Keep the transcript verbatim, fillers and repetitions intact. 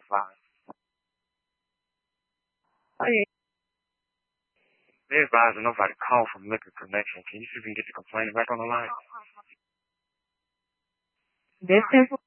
five. Oh, yeah. They advised that nobody called from Liquor Connection. Can you see if we can get the complaint back on the line? This simple.